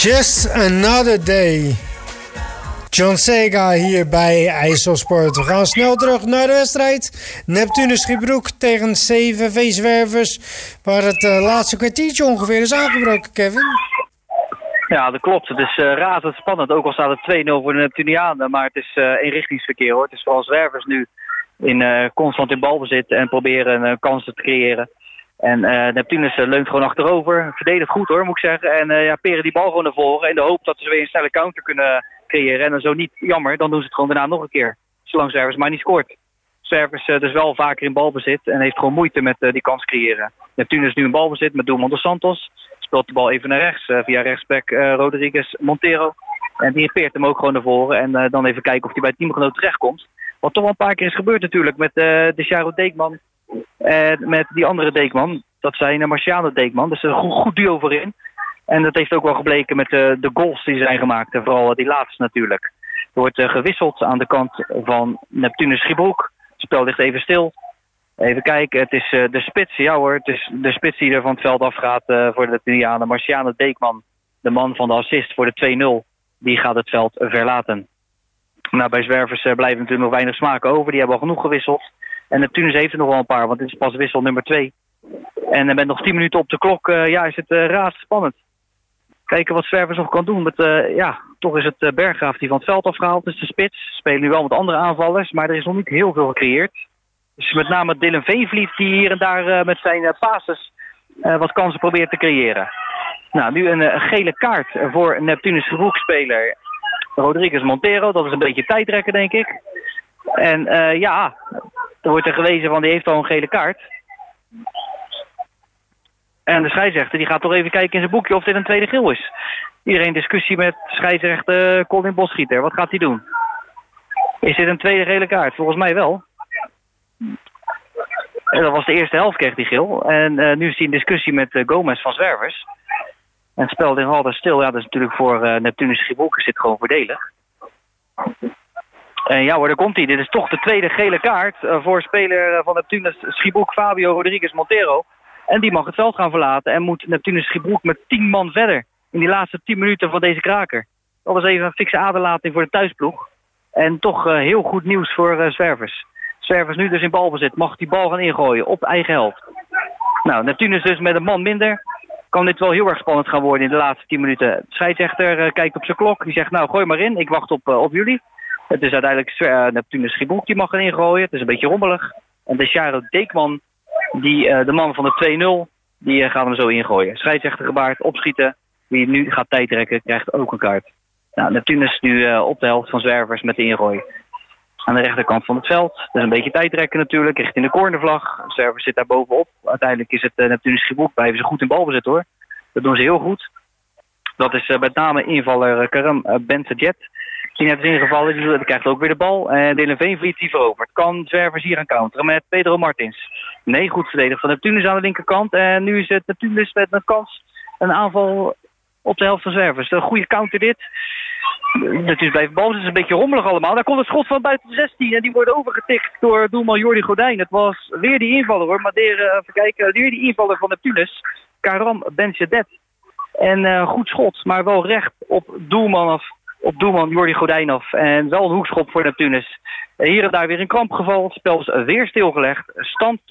Just another day. John Sega hier bij IJsselsport. We gaan snel terug naar de wedstrijd. Neptunus Schiebroek tegen CVV Zwervers. Waar het laatste kwartiertje ongeveer is aangebroken, Kevin. Ja, dat klopt. Het is razend spannend. Ook al staat het 2-0 voor de Neptunianen. Maar het is eenrichtingsverkeer hoor. Het is vooral Zwervers nu constant in balbezit en proberen kansen te creëren. En Neptunus leunt gewoon achterover. Verdedigt goed hoor, moet ik zeggen. En peren die bal gewoon naar voren. In de hoop dat ze weer een snelle counter kunnen creëren. En dan zo niet jammer, dan doen ze het gewoon daarna nog een keer. Zolang Zwervers maar niet scoort. Zwervers dus wel vaker in balbezit. En heeft gewoon moeite met die kans creëren. Neptunus nu in balbezit met doelman Dos Santos. Speelt de bal even naar rechts. Via rechtsback Rodriguez Montero. En die peert hem ook gewoon naar voren. En dan even kijken of hij bij teamgenoot terechtkomt. Wat toch wel een paar keer is gebeurd natuurlijk. Met de Charo Deekman. Met die andere Deekman. Dat zijn Marciano Deekman. Dus een goed duo voorin. En dat heeft ook wel gebleken met de goals die zijn gemaakt. En vooral die laatste natuurlijk. Er wordt gewisseld aan de kant van Neptunus Schiebroek. Het spel ligt even stil. Even kijken, het is de spits. Ja hoor, het is de spits die er van het veld afgaat voor de Neptunianen. Marciano Deekman, de man van de assist voor de 2-0. Die gaat het veld verlaten. Nou, bij Zwervers blijven natuurlijk nog weinig smaken over. Die hebben al genoeg gewisseld. En Neptunus heeft er nog wel een paar, want dit is pas wissel nummer 2. En met nog 10 minuten op de klok is het razend spannend. Kijken wat Zwervers nog kan doen. Toch is het Berggraaf die van het veld afgehaald is, de spits. Spelen nu wel met andere aanvallers, maar er is nog niet heel veel gecreëerd. Dus met name Dylan Veenvliet die hier en daar met zijn passes wat kansen probeert te creëren. Nou, nu een gele kaart voor Neptunus Schiebroek-speler Rodriguez Montero. Dat is een beetje tijdrekken, denk ik. En er wordt er gewezen van die heeft al een gele kaart. En de scheidsrechter die gaat toch even kijken in zijn boekje of dit een tweede geel is. Iedereen discussie met scheidsrechter Colin Bosschieter. Wat gaat hij doen? Is dit een tweede gele kaart? Volgens mij wel. En dat was de eerste helft, kreeg hij geel. En nu is hij in discussie met Gomez van Zwervers. En het spel ligt altijd stil. Ja, dat is natuurlijk voor Neptunus Schiebroek zit gewoon voordelig. En ja hoor, daar komt hij. Dit is toch de tweede gele kaart voor speler van Neptunus Schiebroek, Fabio Rodriguez Montero. En die mag het veld gaan verlaten en moet Neptunus Schiebroek met 10 man verder in die laatste 10 minuten van deze kraker. Dat was even een fikse aderlating voor de thuisploeg. En toch heel goed nieuws voor Zwervers. Zwervers nu dus in balbezit, mag die bal gaan ingooien op eigen helft. Nou, Neptunus dus met een man minder. Kan dit wel heel erg spannend gaan worden in de laatste 10 minuten. De scheidsrechter kijkt op zijn klok, die zegt nou gooi maar in, ik wacht op jullie. Het is uiteindelijk Neptunus Schiebroek die mag gaan ingooien. Het is een beetje rommelig. En de Charo Deekman, de man van de 2-0, die gaat hem zo ingooien. Scheidsrechter gebaard, opschieten. Wie nu gaat tijdrekken, krijgt ook een kaart. Nou, Neptunus nu op de helft van Zwervers met de ingooi. Aan de rechterkant van het veld. Dat is een beetje tijdrekken natuurlijk, richting de cornervlag. Zwervers zit daar bovenop. Uiteindelijk is het Neptunus Schiebroek. Blijven ze goed in balbezit hoor. Dat doen ze heel goed. Dat is met name invaller Karam Benzajet. Die net is ingevallen, die krijgt ook weer de bal. En Dylan Veenvliet die verovert. Kan Zwervers hier aan counteren met Pedro Martins. Nee, goed verdedigd van Neptunus aan de linkerkant. En nu is het Neptunus met een kans. Een aanval op de helft van Zwervers. Een goede counter dit. Neptunus blijft bal. Het is een beetje rommelig allemaal. Daar komt het schot van buiten de 16. En die wordt overgetikt door doelman Jordi Gordijn. Het was weer die invaller hoor. Maar even kijken. Weer die invaller van Neptunus. Karam Benzadet. En goed schot. Maar wel recht op doelman Jordi Gordijn af. En wel een hoekschop voor Neptunus. Hier en daar weer een krampgeval. Het spel is weer stilgelegd. Stand